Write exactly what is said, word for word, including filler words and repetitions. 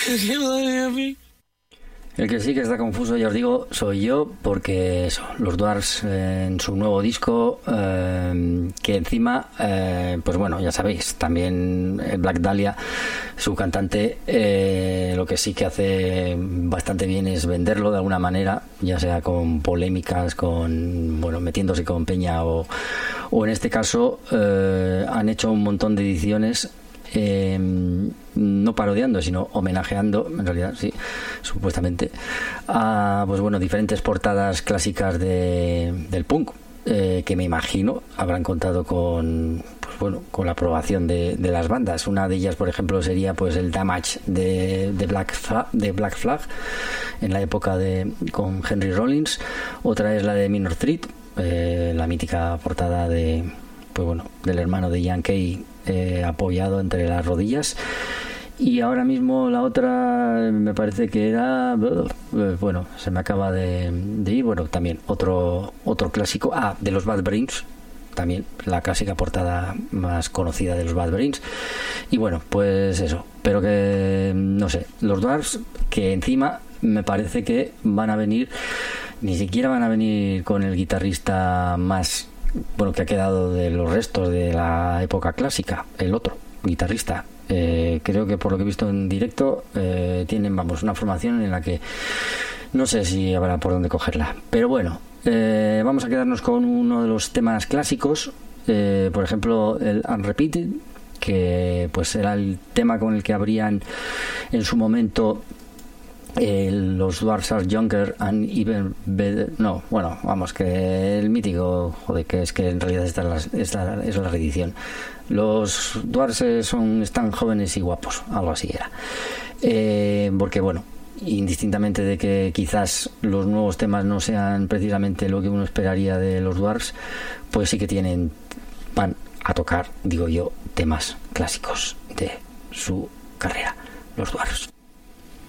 El que sí que está confuso, ya os digo, soy yo, porque eso, los Dwarfs eh, en su nuevo disco, eh, que encima, eh, pues bueno, ya sabéis, también Black Dahlia, su cantante, eh, lo que sí que hace bastante bien es venderlo de alguna manera, ya sea con polémicas, con, bueno, metiéndose con Peña o, o en este caso eh, han hecho un montón de ediciones. Eh, no parodiando sino homenajeando, en realidad sí, supuestamente, a pues bueno, diferentes portadas clásicas de, del punk, eh, que me imagino habrán contado con, pues bueno, con la aprobación de, de las bandas. Una de ellas, por ejemplo, sería pues el Damage de, de Black Flag, de Black Flag en la época de con Henry Rollins. Otra es la de Minor Threat, eh, la mítica portada de, pues bueno, del hermano de Ian Kay, Eh, apoyado entre las rodillas. Y ahora mismo la otra me parece que era, eh, bueno, se me acaba de, de ir. Bueno, también otro otro clásico, ah, de los Bad Brains, también la clásica portada más conocida de los Bad Brains. Y bueno, pues eso, pero que no sé, los Dwarfs, que encima me parece que van a venir, ni siquiera van a venir con el guitarrista más, bueno, que ha quedado de los restos de la época clásica, el otro guitarrista. Eh, creo que por lo que he visto en directo eh, tienen, vamos, una formación en la que no sé si habrá por dónde cogerla. Pero bueno, eh, vamos a quedarnos con uno de los temas clásicos, eh, por ejemplo el Unrepeated, que pues era el tema con el que abrían en su momento Eh, los Dwarfs Are Younger and Even Better. No, bueno, vamos, que el mítico, joder, que es que en realidad esta es la, esta es la reedición. Los Dwarfs son, están jóvenes y guapos, algo así era. Eh, porque bueno, indistintamente de que quizás los nuevos temas no sean precisamente lo que uno esperaría de los Dwarfs, pues sí que tienen, van a tocar, digo yo, temas clásicos de su carrera, los Dwarfs.